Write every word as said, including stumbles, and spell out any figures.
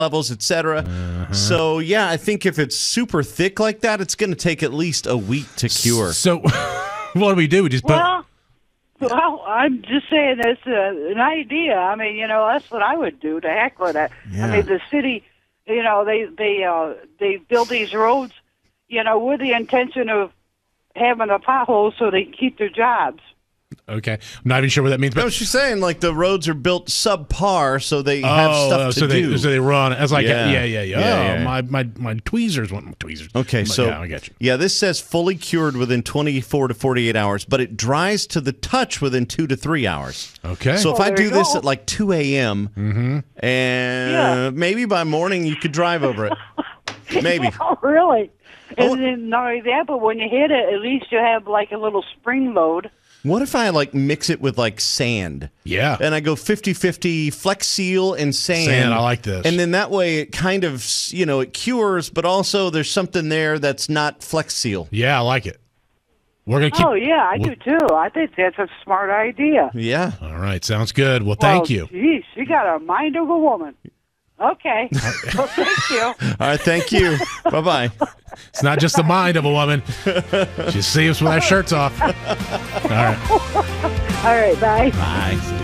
levels, et cetera. Uh-huh. So, yeah, I think if it's super thick like that, it's going to take at least a week to cure. So, what do we do? We just put... Well, well, I'm just saying it's uh, an idea. I mean, you know, that's what I would do, to heck with it. Yeah. I mean, the city, you know, they, they, uh, they build these roads, you know, with the intention of having a pothole so they can keep their jobs. Okay. I'm not even sure what that means. But no, she's saying like the roads are built subpar, so they have oh, stuff to so they, do. So they run. I was like, Yeah. yeah, yeah, yeah. yeah. Yeah, oh, yeah, yeah. my, my, my tweezers want my tweezers. Okay, But so yeah, I get you. yeah, this says fully cured within twenty-four to forty-eight hours, but it dries to the touch within two to three hours. Okay. So if Well, I there do you this go. at like two a.m. Mm-hmm. and Yeah. maybe by morning you could drive over it. Maybe. Oh, really? And Oh. then not only that, but when you hit it, at least you have like a little spring load. What if I like mix it with like sand? Yeah. And I go fifty-fifty Flex Seal and sand. Sand, I like this. And then that way it kind of, you know, it cures, but also there's something there that's not Flex Seal. Yeah, I like it. We're going to keep. Oh, yeah, I we'll- do too. I think that's a smart idea. Yeah. All right. Sounds good. Well, thank well, you. Geez, you got a mind of a woman. Okay. Well, thank you. All right, thank you. Bye-bye. It's not just the mind of a woman. She see us with our shirts off. All right. All right, bye. Bye.